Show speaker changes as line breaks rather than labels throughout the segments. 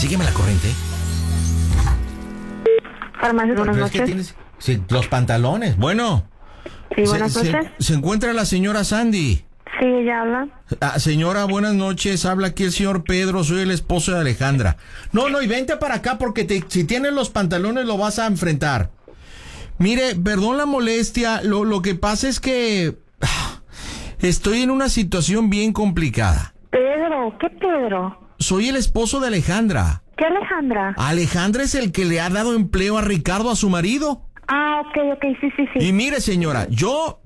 Sígueme la corriente.
Farmacia, buenas noches.
Sí, los pantalones. Bueno.
Sí, buenas noches.
Se encuentra la señora Sandy.
Sí, ella habla.
Señora, buenas noches. Habla aquí el señor Pedro. Soy el esposo de Alejandra. No, y vente para acá porque si tienes los pantalones lo vas a enfrentar. Mire, perdón la molestia. Lo que pasa es que estoy en una situación bien complicada.
Pedro, ¿qué Pedro?
Soy el esposo de Alejandra.
¿Qué Alejandra?
Alejandra es el que le ha dado empleo a Ricardo, a su marido.
Ah, ok, sí.
Y mire, señora, yo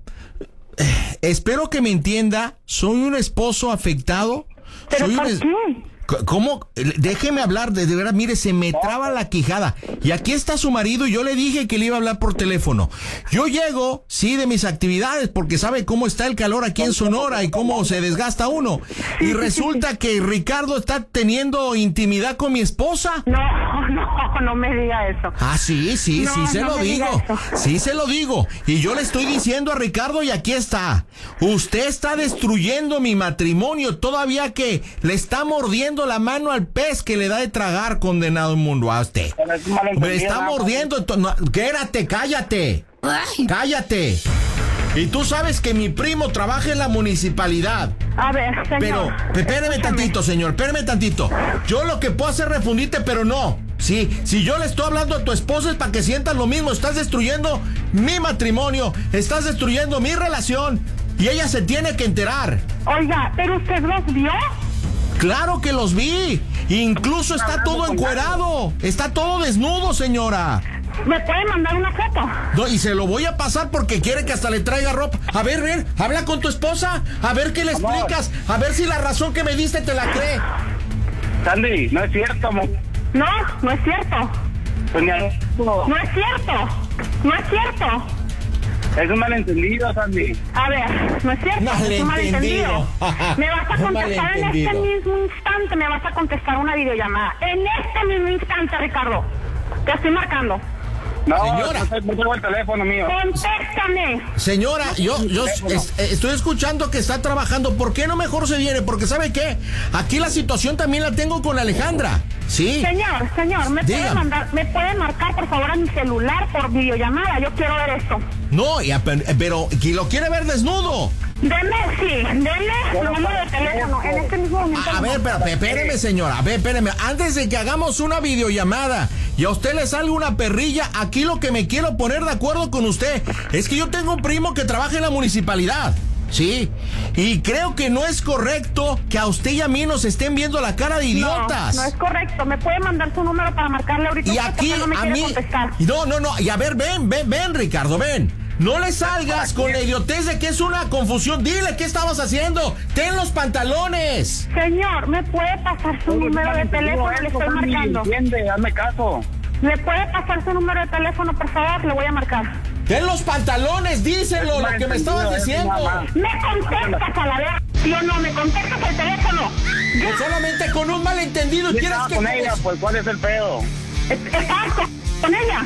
espero que me entienda. Soy un esposo afectado.
¿Pero
soy
por qué?
¿Cómo? Déjeme hablar, de verdad, mire, se me traba la quijada. Y aquí está su marido y yo le dije que le iba a hablar por teléfono. Yo llego, sí, de mis actividades, porque sabe cómo está el calor aquí en Sonora y cómo se desgasta uno. Y resulta que Ricardo está teniendo intimidad con mi esposa.
No me diga eso.
Sí, se lo digo. Sí, se lo digo. Y yo le estoy diciendo a Ricardo y aquí está. Usted está destruyendo mi matrimonio, todavía que le está mordiendo la mano al pez que le da de tragar, condenado inmundo a usted. Me está mordiendo. Cállate. Cállate. Y tú sabes que mi primo trabaja en la municipalidad.
A ver, señor.
Pero, espérame tantito, señor, espérame tantito. Yo lo que puedo hacer es refundirte, pero no. Sí, si yo le estoy hablando a tu esposa es para que sientas lo mismo. Estás destruyendo mi matrimonio, estás destruyendo mi relación y ella se tiene que enterar.
Oiga, ¿pero usted los vio?
Claro que los vi. Incluso está todo encuerado. Está todo desnudo, señora.
¿Me puede mandar una foto?
No, y se lo voy a pasar porque quiere que hasta le traiga ropa. A ver, ven, habla con tu esposa. A ver qué le explicas. A ver si la razón que me diste te la cree.
Sandy, no es cierto, amor.
No es cierto. No es cierto.
Es un malentendido, Sandy.
A ver, no es cierto. Es un malentendido. Me vas a contestar en este mismo instante. Me vas a contestar una videollamada. En este mismo instante, Ricardo. Te estoy marcando.
No,
señora,
no tengo el teléfono mío.
¡Contéstame!
Señora, yo estoy escuchando que está trabajando. ¿Por qué no mejor se viene? Porque ¿sabe qué? Aquí la situación también la tengo con Alejandra. Sí.
Señor, ¿me puede marcar por favor a mi celular por videollamada? Yo quiero ver esto.
No, pero ¿quién lo quiere ver desnudo?
Deme el número de teléfono en este mismo momento.
A ver, pero espéreme, señora. A ver, espéreme. Antes de que hagamos una videollamada y a usted le salga una perrilla, aquí lo que me quiero poner de acuerdo con usted es que yo tengo un primo que trabaja en la municipalidad. Sí, y creo que no es correcto que a usted y a mí nos estén viendo la cara de idiotas.
No es correcto. ¿Me puede mandar su número para marcarle ahorita?
Y aquí
no me
a
quiere
mí...
contestar.
No. Y a ver, ven, Ricardo, ven. No le salgas con la idiotez de que es una confusión. Dile, ¿qué estabas haciendo? ¡Ten los pantalones!
Señor, ¿me puede pasar su número de teléfono? Le estoy marcando.
Entiende, hazme caso.
¿Me puede pasar su número de teléfono, por favor? Le voy a marcar.
¡Ten los pantalones! ¡Díselo, lo que me estabas diciendo!
¡Me contestas a la vez! ¿Sí o no? ¿Me contestas el teléfono?
Pues solamente con un malentendido. ¿Quieres que
con ella? Pues, ¿cuál es el pedo?
¿Estás con ella?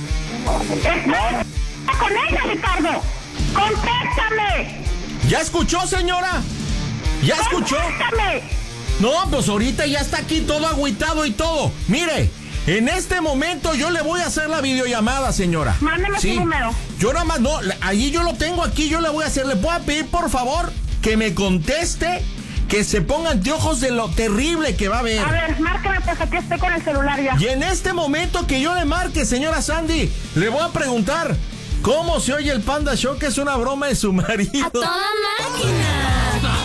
¿Estás con ella, Ricardo? ¡Contéstame!
¿Ya escuchó, señora? ¿Ya escuchó?
¡Contéstame!
No, pues ahorita ya está aquí todo agüitado y todo. Mire, en este momento yo le voy a hacer la videollamada, señora.
Mándeme su número.
Yo nada más, no, allí yo lo tengo aquí, yo le voy a hacer. ¿Le puedo pedir, por favor, que me conteste, que se ponga anteojos de lo terrible que va a ver?
A ver, márcame, pues aquí estoy con el celular ya.
Y en este momento que yo le marque, señora Sandy, le voy a preguntar, ¿cómo se oye el Panda Show? Que es una broma de su marido.
¡A toda máquina!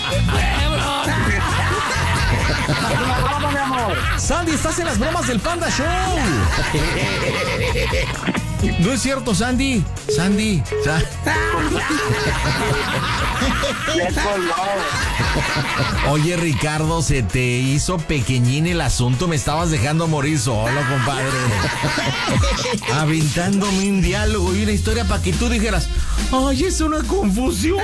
Sandy, estás en las bromas del Panda Show. No es cierto, Sandy. Oye, Ricardo, se te hizo pequeñín el asunto. Me estabas dejando morir solo, compadre. Aventándome un diálogo y una historia para que tú dijeras, ay, es una confusión.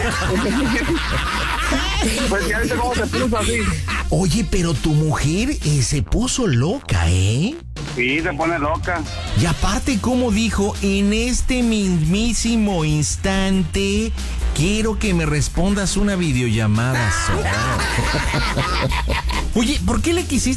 Pues ya viste cómo se puso así.
Oye, pero tu mujer se puso loca, ¿eh?
Sí, se pone loca.
Y aparte, como dijo, en este mismísimo instante, quiero que me respondas una videollamada. Oye, ¿por qué le quisiste